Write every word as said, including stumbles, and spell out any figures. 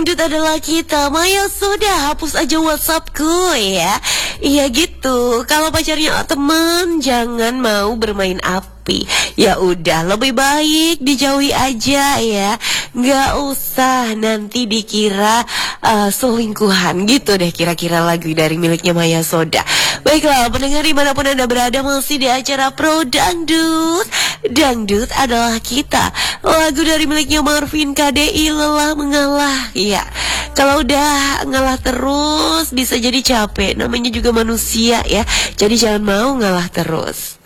Lanjut adalah kita, Maya sudah hapus aja WhatsAppku ya. Iya gitu. Kalau pacarnya teman jangan mau bermain api. Ya udah, lebih baik dijauhi aja ya. Nggak usah nanti dikira uh, selingkuhan gitu deh kira-kira lagu dari miliknya Maya Soda. Baiklah, pendengar dimanapun Anda berada, masih di acara Pro Dangdut. Dangdut adalah kita. Lagu dari miliknya Marvin K D I, Lelah Mengalah. Iya, kalau udah ngalah terus bisa jadi capek. Namanya juga manusia ya. Jadi jangan mau ngalah terus.